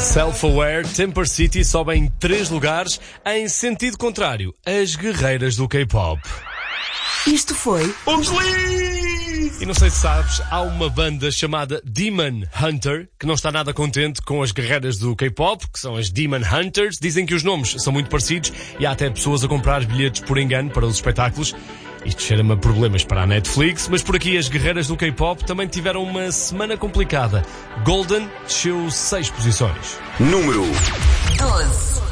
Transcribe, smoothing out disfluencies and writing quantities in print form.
Self-Aware, Temper City sobem 3 lugares. Em sentido contrário, as guerreiras do K-pop. Isto foi E não sei se sabes, há uma banda chamada Demon Hunter que não está nada contente com as guerreiras do K-pop, que são as Demon Hunters. Dizem que os nomes são muito parecidos e há até pessoas a comprar bilhetes por engano para os espetáculos. Isto cheira-me a problemas para a Netflix, mas por aqui as guerreiras do K-pop também tiveram uma semana complicada. Golden desceu 6 posições. Número 12.